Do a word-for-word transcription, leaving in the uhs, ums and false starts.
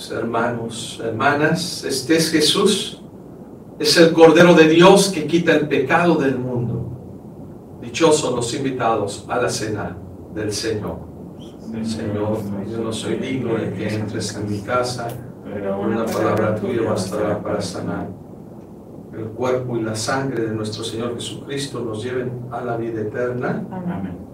hermanos, hermanas, este es Jesús, es el Cordero de Dios que quita el pecado del mundo. Dichosos los invitados a la cena del Señor. Señor, yo no soy digno de que entres en mi casa, pero una palabra tuya bastará para sanar. El cuerpo y la sangre de nuestro Señor Jesucristo nos lleven a la vida eterna. Amén.